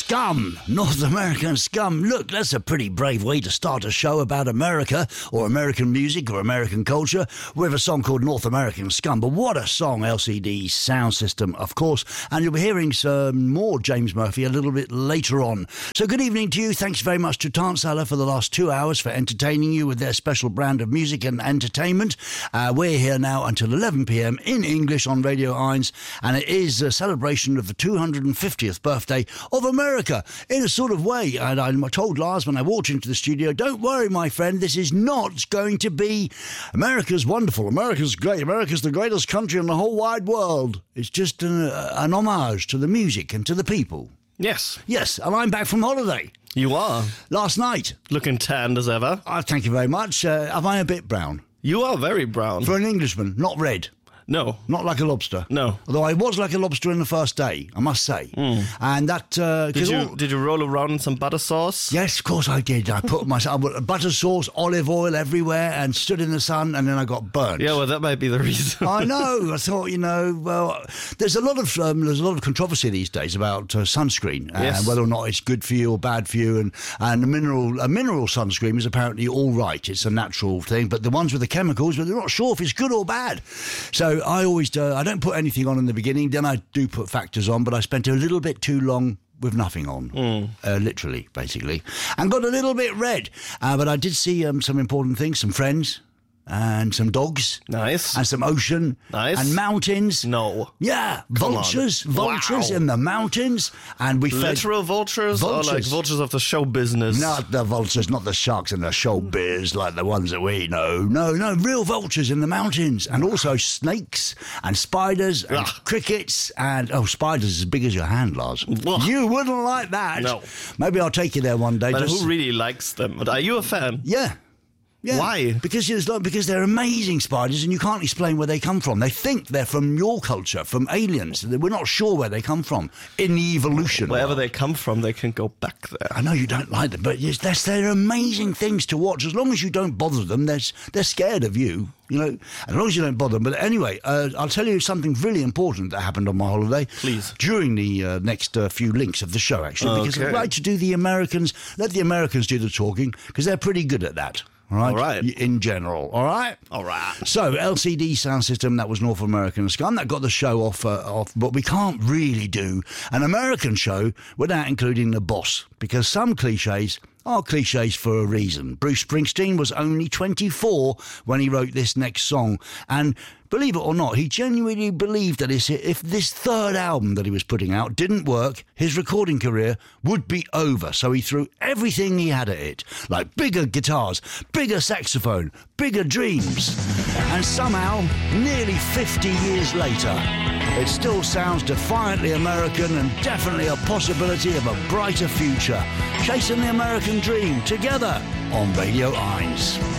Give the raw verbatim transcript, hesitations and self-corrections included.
Scum, North American Scum. Look, that's a pretty brave way to start a show about America or American music or American culture with a song called North American Scum. But what a song, L C D Sound System, of course. And you'll be hearing some more James Murphy a little bit later on. So good evening to you. Thanks very much to Tarnsaller for the last two hours for entertaining you with their special brand of music and entertainment. Uh, we're here now until eleven p.m. in English on Radio Eins, and it is a celebration of the two hundred fiftieth birthday of America in a sort of way. And I told Lars when I walked into the studio, don't worry, my friend, this is not going to be America's wonderful, America's great, America's the greatest country in the whole wide world. It's just an, an homage to the music and to the people. Yes. Yes, and I'm back from holiday. You are. Last night. Looking tanned as ever. Oh, thank you very much. Uh, am I a bit brown? You are very brown. For an Englishman, not red. No. Not like a lobster. No. Although I was like a lobster in the first day, I must say. Mm. And that... Uh, did you all... did you roll around in some butter sauce? Yes, of course I did. I put myself butter sauce, olive oil everywhere and stood in the sun, and then I got burnt. Yeah, well, that might be the reason. I know. I thought, you know, well, there's a lot of um, there's a lot of controversy these days about uh, sunscreen and yes. whether or not it's good for you or bad for you. And and a mineral a mineral sunscreen is apparently all right. It's a natural thing, but the ones with the chemicals, but they're not sure if it's good or bad. So I always do. I don't put anything on in the beginning, then I do put factors on, but I spent a little bit too long with nothing on, mm. uh, literally, basically, and got a little bit red. Uh, but I did see um, some important things, some friends, and some dogs. Nice. And some ocean. Nice. And mountains. No. Yeah. Come vultures. on. Vultures Wow. in the mountains. And we fed... Literal vultures, vultures? Or like vultures of the show business? Not the vultures, not the sharks in the showbiz like the ones that we know. No, no, real vultures in the mountains. And also snakes and spiders and Ugh. crickets and... Oh, spiders as big as your hand, Lars. Ugh. You wouldn't like that. No. Maybe I'll take you there one day. But just... who really likes them? Are you a fan? Yeah. Yeah. Why? Because it's like, because they're amazing spiders and you can't explain where they come from. They think they're from your culture, from aliens. We're not sure where they come from in the evolution. Wherever world. they come from, they can go back there. I know you don't like them, but yes, that's, they're amazing things to watch. As long as you don't bother them, they're, they're scared of you. You know, as long as you don't bother them. But anyway, uh, I'll tell you something really important that happened on my holiday. Please. During the uh, next uh, few links of the show, actually. Because Okay. I'd like to do the Americans, let the Americans do the talking, because they're pretty good at that. All right? All right. In general, all right? All right. So, L C D Sound System, that was North American Scum. That got the show off, uh, off, but we can't really do an American show without including the boss, because some cliches are cliches for a reason. Bruce Springsteen was only twenty-four when he wrote this next song, and believe it or not, he genuinely believed that if this third album that he was putting out didn't work, his recording career would be over. So he threw everything he had at it, like bigger guitars, bigger saxophone, bigger dreams. And somehow, nearly fifty years later, it still sounds defiantly American and definitely a possibility of a brighter future. Chasing the American dream together on Radio Eins.